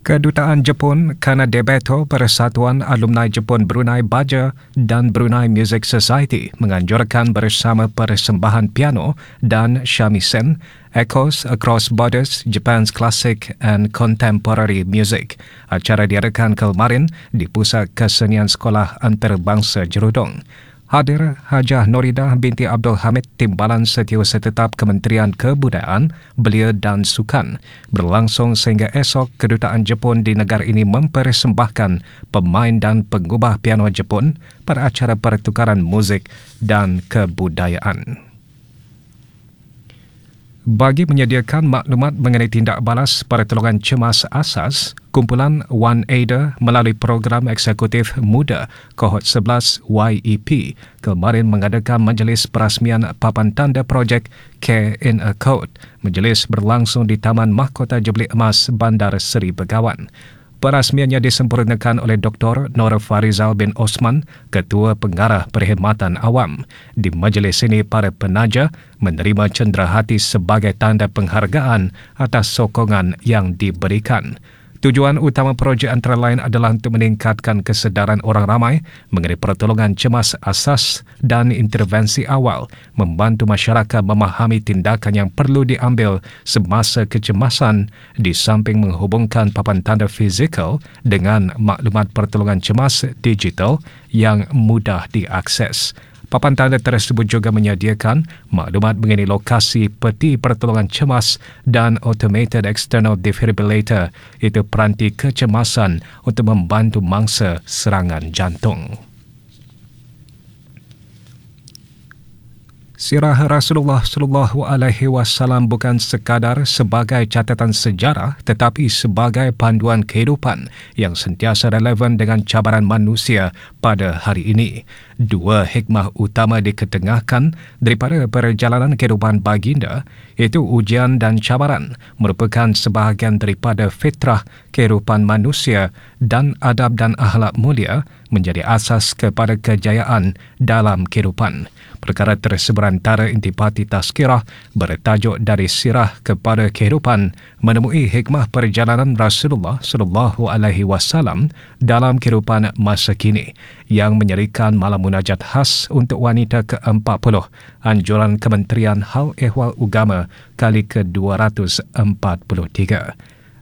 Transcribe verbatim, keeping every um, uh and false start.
Kedutaan Jepun Kanadebeto Persatuan Alumni Jepun Brunei Baja dan Brunei Music Society menganjurkan bersama persembahan piano dan shamisen Echoes Across Borders Japan's Classic and Contemporary Music. Acara diadakan kemarin di Pusat Kesenian Sekolah Antarabangsa Jerudong. Hadir Hajah Noridah binti Abdul Hamid, Timbalan Setiausaha Tetap Kementerian Kebudayaan, Belia dan Sukan. Berlangsung sehingga esok, Kedutaan Jepun di negara ini mempersembahkan pemain dan pengubah piano Jepun pada acara pertukaran muzik dan kebudayaan. Bagi menyediakan maklumat mengenai tindak balas pertolongan cemas asas, kumpulan One Aida melalui program eksekutif muda kohort sebelas Y E P kemarin mengadakan majlis perasmian papan tanda projek Care in a Code. Majlis berlangsung di Taman Mahkota Jubli Emas Bandar Seri Begawan. Perasmiannya disempurnakan oleh Doktor Nur Farizal bin Osman, Ketua Pengarah Perkhidmatan Awam. Di majlis ini, para penaja menerima cenderahati sebagai tanda penghargaan atas sokongan yang diberikan. Tujuan utama projek antara lain adalah untuk meningkatkan kesedaran orang ramai mengenai pertolongan cemas asas dan intervensi awal, membantu masyarakat memahami tindakan yang perlu diambil semasa kecemasan di samping menghubungkan papan tanda fizikal dengan maklumat pertolongan cemas digital yang mudah diakses. Papan tanda tersebut juga menyediakan maklumat mengenai lokasi peti pertolongan cemas dan Automated External Defibrillator, iaitu peranti kecemasan untuk membantu mangsa serangan jantung. Sirah Rasulullah sallallahu alaihi wasallam bukan sekadar sebagai catatan sejarah tetapi sebagai panduan kehidupan yang sentiasa relevan dengan cabaran manusia pada hari ini. Dua hikmah utama diketengahkan daripada perjalanan kehidupan baginda, iaitu ujian dan cabaran, merupakan sebahagian daripada fitrah kehidupan manusia dan adab dan akhlak mulia menjadi asas kepada kejayaan dalam kehidupan. Perkara tersebut antara intipati tazkirah bertajuk Dari Sirah kepada Kehidupan menemui hikmah perjalanan Rasulullah sallallahu alaihi wasallam dalam kehidupan masa kini yang menyerikan malam munajat khas untuk wanita ke empat puluh anjuran Kementerian Hal Ehwal Agama kali ke dua ratus empat puluh tiga.